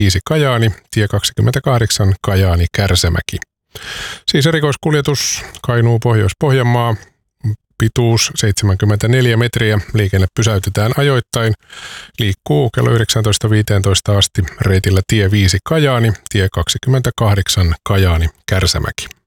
5 Kajaani, tie 28 Kajaani Kärsämäki. Siis erikoiskuljetus Kainuu Pohjois-Pohjanmaa, pituus 74 metriä, liikenne pysäytetään ajoittain, liikkuu kello 19.15 asti reitillä tie 5 Kajaani, tie 28 Kajaani Kärsämäki.